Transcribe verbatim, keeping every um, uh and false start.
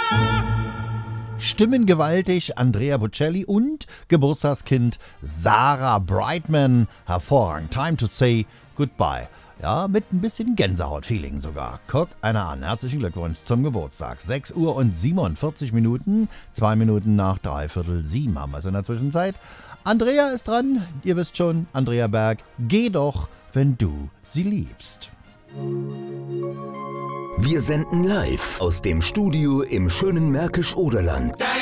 Stimmengewaltig Andrea Bocelli und Geburtstagskind Sarah Brightman. Hervorragend. Time to say goodbye. Ja, mit ein bisschen Gänsehaut-Feeling sogar. Guck einer an. Herzlichen Glückwunsch zum Geburtstag. sechs Uhr und siebenundvierzig Minuten. Zwei Minuten nach dreiviertel sieben haben wir es in der Zwischenzeit. Andrea ist dran. Ihr wisst schon, Andrea Berg. Geh doch, wenn du sie liebst. Wir senden live aus dem Studio im schönen Märkisch-Oderland.